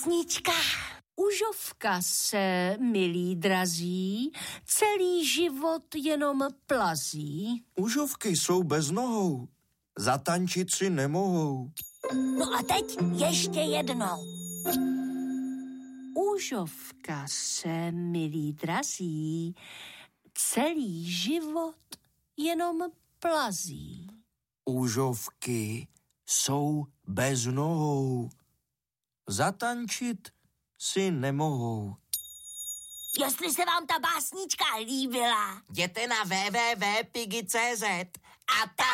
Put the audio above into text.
básnička. Užovka se, milí drazí, celý život jenom plazí. Užovky jsou bez nohou, zatančit si nemohou. No a teď ještě jednou. Užovka se, milí drazí, celý život jenom plazí. Užovky jsou bez nohou, zatančit si nemohou. Jestli se vám ta básnička líbila, Jděte na www.pigi.cz a tam